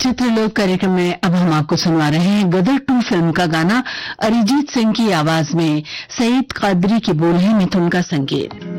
चित्रलोक कार्यक्रम में अब हम आपको सुनवा रहे हैं गदर 2 फिल्म का गाना अरिजीत सिंह की आवाज में। सईद कादरी की बोल है, मिथुन का संगीत।